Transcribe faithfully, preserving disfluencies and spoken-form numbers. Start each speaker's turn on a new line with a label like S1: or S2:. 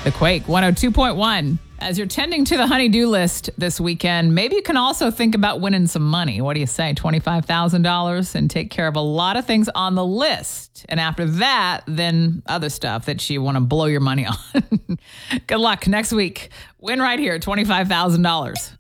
S1: The Quake one oh two point one. As you're tending to the honey-do list this weekend, maybe you can also think about winning some money. What do you say? twenty-five thousand dollars and take care of a lot of things on the list. And after that, then other stuff that you want to blow your money on. Good luck next week. Win right here, twenty-five thousand dollars.